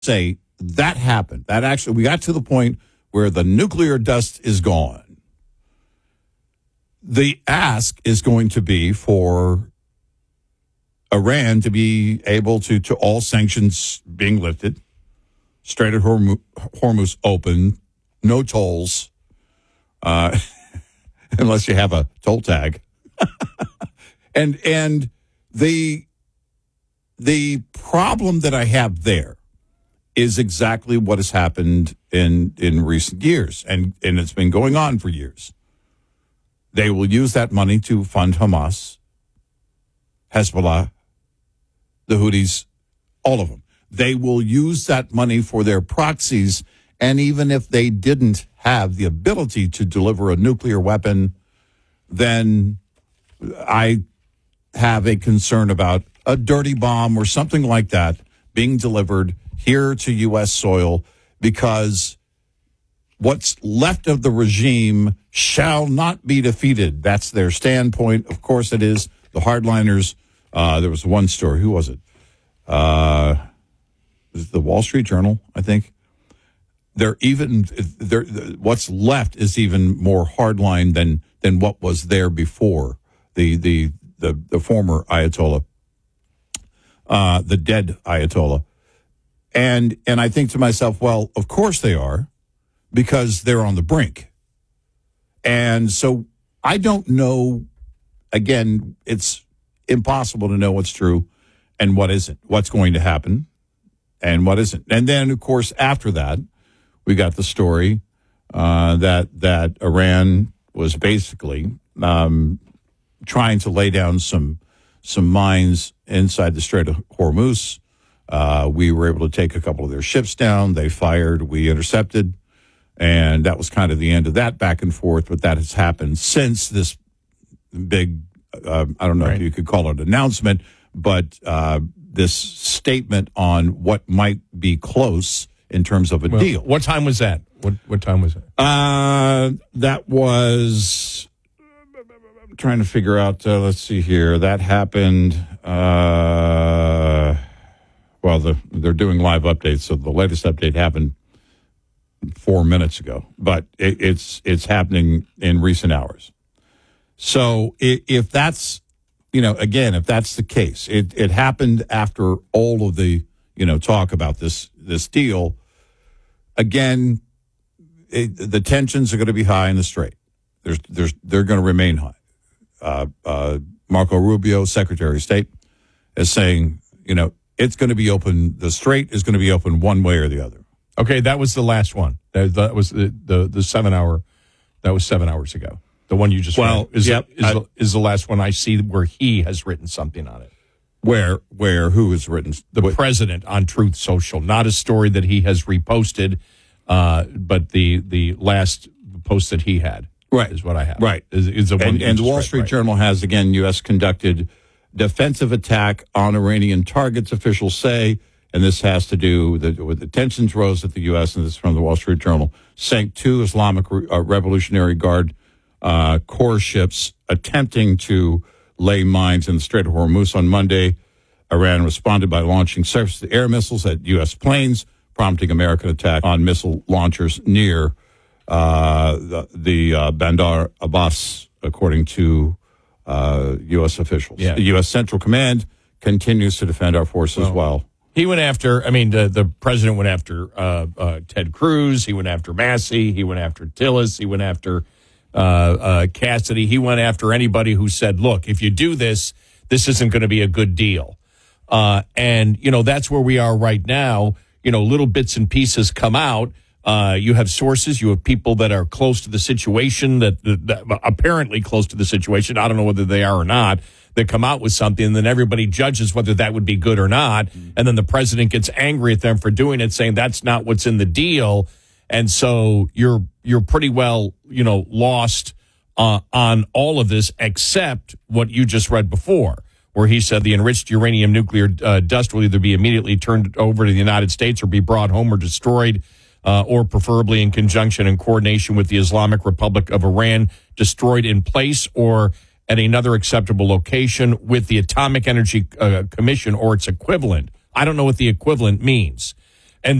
say that happened, that actually we got to the point where the nuclear dust is gone, the ask is going to be for Iran to be able to all sanctions being lifted, Strait of Hormuz open, no tolls, unless you have a toll tag. and the problem that I have there is exactly what has happened in recent years, and it's been going on for years. They will use that money to fund Hamas, Hezbollah, the Houthis, all of them. They will use that money for their proxies, and even if they didn't have the ability to deliver a nuclear weapon, then I have a concern about a dirty bomb or something like that being delivered here to U.S. soil, because what's left of the regime shall not be defeated. That's their standpoint. Of course it is. The hardliners, there was one story. Who was it? Was it the Wall Street Journal, I think? What's left is even more hardline than what was there before. The former Ayatollah, the dead Ayatollah. And I think to myself, well, of course they are, because they're on the brink. And so I don't know. Again, it's impossible to know what's true and what isn't, what's going to happen and what isn't. And then, of course, after that, we got the story that Iran was basically trying to lay down some mines inside the Strait of Hormuz. We were able to take a couple of their ships down. They fired. We intercepted. And that was kind of the end of that back and forth. But that has happened since this big, I don't know if you could call it an announcement, but this statement on what might be close in terms of a deal. What time was that? What time was it? That was, I'm trying to figure out, let's see here. That happened, they're doing live updates, so the latest update happened 4 minutes ago, but it's happening in recent hours. So if that's, again, if that's the case, it happened after all of the, talk about this deal. Again, the tensions are going to be high in the Strait. They're going to remain high. Marco Rubio, Secretary of State, is saying, it's going to be open. The Strait is going to be open one way or the other. Okay, that was the last one. That was the 7 hour. That was 7 hours ago. The one you just read is the last one I see where he has written something on it. Where who has written? The president on Truth Social, not a story that he has reposted, but the last post that he had. Right, is what I have. Right, is the one. And the Wall Street Journal has, again, U.S. conducted defensive attack on Iranian targets, officials say, and this has to do with the tensions rose at the U.S., and this is from the Wall Street Journal, sank 2 Islamic Revolutionary Guard core ships attempting to lay mines in the Strait of Hormuz on Monday. Iran responded by launching surface-to-air missiles at U.S. planes, prompting American attack on missile launchers near the Bandar Abbas, according to U.S. officials. Yeah. The U.S. Central Command continues to defend our forces well. He went after, the president went after Ted Cruz. He went after Massey. He went after Tillis. He went after Cassidy. He went after anybody who said, look, if you do this, this isn't going to be a good deal. And that's where we are right now. Little bits and pieces come out. You have sources, you have people that are close to the situation, that apparently close to the situation. I don't know whether they are or not, that come out with something, and then everybody judges whether that would be good or not. And then the president gets angry at them for doing it, saying that's not what's in the deal. And so you're pretty well, lost on all of this, except what you just read before, where he said the enriched uranium nuclear dust will either be immediately turned over to the United States or be brought home or destroyed, or preferably in conjunction and coordination with the Islamic Republic of Iran, destroyed in place or at another acceptable location with the Atomic Energy Commission or its equivalent. I don't know what the equivalent means.